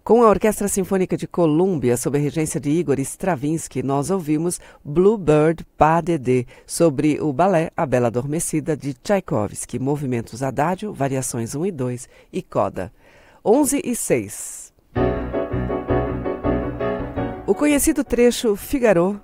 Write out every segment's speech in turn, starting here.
Com a Orquestra Sinfônica de Colômbia, sob a regência de Igor Stravinsky, nós ouvimos Bluebird Pas de Deux, sobre o balé A Bela Adormecida, de Tchaikovsky, movimentos Adagio, variações 1 e 2 e Coda. 11:06. O conhecido trecho Figaro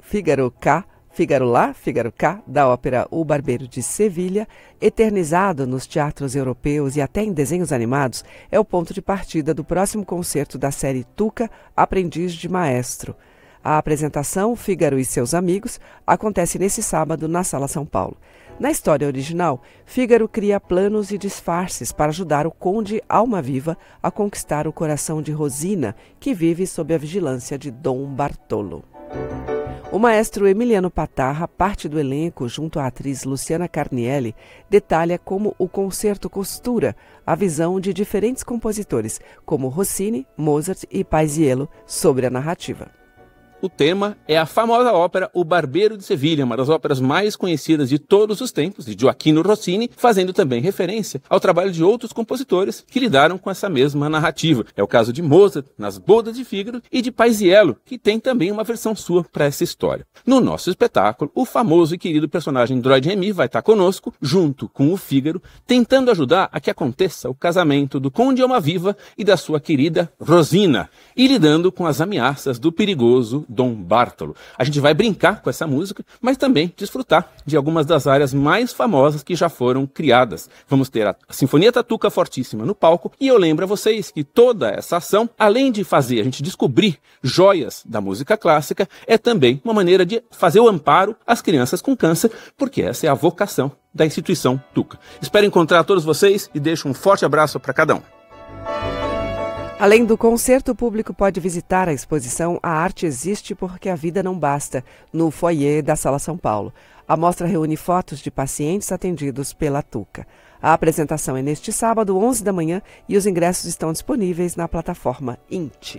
lá, Figaro cá, da ópera O Barbeiro de Sevilha, eternizado nos teatros europeus e até em desenhos animados, é o ponto de partida do próximo concerto da série Tuca, Aprendiz de Maestro. A apresentação Fígaro e seus amigos acontece nesse sábado na Sala São Paulo. Na história original, Fígaro cria planos e disfarces para ajudar o conde Almaviva a conquistar o coração de Rosina, que vive sob a vigilância de Dom Bartolo. O maestro Emiliano Patarra, parte do elenco junto à atriz Luciana Carnielli, detalha como o concerto costura a visão de diferentes compositores, como Rossini, Mozart e Paisiello, sobre a narrativa. O tema é a famosa ópera O Barbeiro de Sevilha, uma das óperas mais conhecidas de todos os tempos, de Gioachino Rossini, fazendo também referência ao trabalho de outros compositores que lidaram com essa mesma narrativa. É o caso de Mozart, nas Bodas de Fígaro, e de Paisiello, que tem também uma versão sua para essa história. No nosso espetáculo, o famoso e querido personagem Droid Remy vai estar conosco, junto com o Fígaro, tentando ajudar a que aconteça o casamento do Conde Almaviva e da sua querida Rosina, e lidando com as ameaças do perigoso Dom Bartolo. A gente vai brincar com essa música, mas também desfrutar de algumas das áreas mais famosas que já foram criadas. Vamos ter a Sinfonietta Tuca Fortíssima no palco, e eu lembro a vocês que toda essa ação, além de fazer a gente descobrir joias da música clássica, é também uma maneira de fazer o amparo às crianças com câncer, porque essa é a vocação da instituição Tuca. Espero encontrar todos vocês e deixo um forte abraço para cada um. Além do concerto, o público pode visitar a exposição A Arte Existe Porque a Vida Não Basta, no foyer da Sala São Paulo. A mostra reúne fotos de pacientes atendidos pela Tuca. A apresentação é neste sábado, 11 da manhã, e os ingressos estão disponíveis na plataforma INT.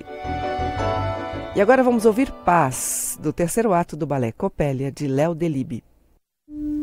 E agora vamos ouvir Paz, do terceiro ato do balé Copélia, de Léo Delibes.